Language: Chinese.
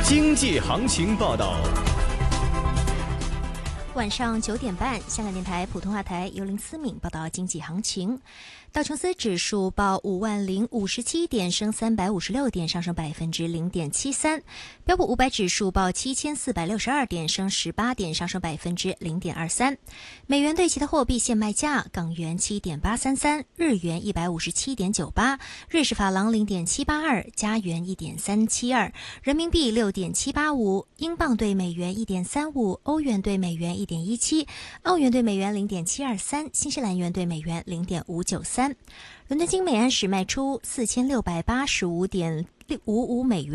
经济行情报道。 晚上9点半，香港电台普通话台由林思敏报道经济行情。道琼斯指数报50057点，升356点，上升0.73%。标普500指数报7462点，升18点，上升0.23%。美元对其他货币现卖价：港元7.833，日元157.98，瑞士法郎0.782，加元1.372，人民币6.785，英镑对美元1.35，欧元对美元1.17，澳元对美元0.723，新西兰元对美元0.593。伦敦金每安士卖出4685.55美元。